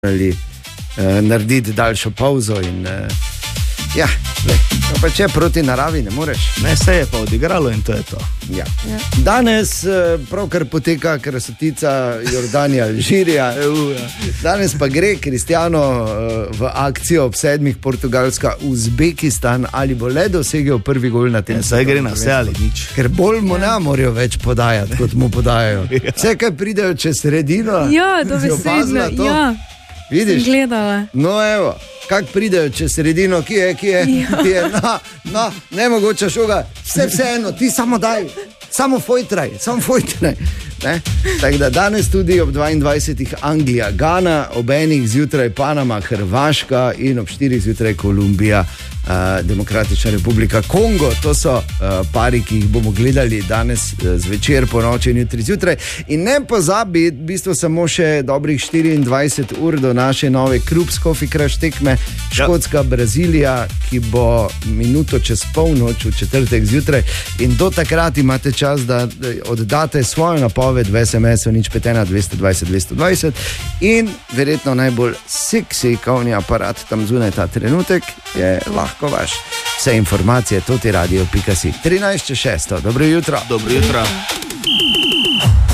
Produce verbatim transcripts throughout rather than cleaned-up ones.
ali uh, narediti daljšo pauzo. In, uh, ja, le, pa če proti naravi ne moreš. Ne, se je pa odigralo in to je to. Ja. Ja. Danes uh, pravkar poteka krasotica Jordanija Alžirija. Danes pa gre Cristiano uh, v akcijo ob sedmih Portugalska Uzbekistan. Ali bo le dosegel prvi gol na tem? Saj gre na vse ali nič. Ker bolj mu ne morajo več podajati, kot mu podajajo. Vse, kaj pridejo čez sredino. Ja, dobesedno, ja. Vidiš? Gledala. No, evo, kak pridejo čez sredino, ki je, ki je, ja. ki je, no, no, nemogoče šuga, vse vseeno, ti samo daj, samo fojtraj, samo fojtraj. Tako da danes tudi ob dvaindvajsetih Anglija, Gana, ob enih zjutraj Panama, Hrvaška in ob štirih zjutraj Kolumbija, uh, Demokratična republika Kongo. To so uh, pari, ki jih bomo gledali danes uh, zvečer, po noči in jutri zjutraj. In ne pozabi, v bistvu samo še dobrih štiriindvajset ur do naše nove Krup's Coffee Crush tekme Škotska, Brazilija, ki bo minuto čez polnoč v četrtek zjutraj. In do takrat imate čas, da oddate svojo napoved v es em esu nič pet ena dvesto dvajset dvesto dvajset in verjetno najbolj seksi kavni aparat tam zunaj ta trenutek je lahko vaš. Vse informacije toti radio pika si. trinajst čez šesto. Dobro jutro. Dobro jutro.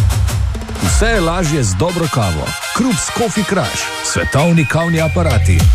Vse je lažje z dobro kavo. Krup's Coffee Crush. Svetovni kavni aparati.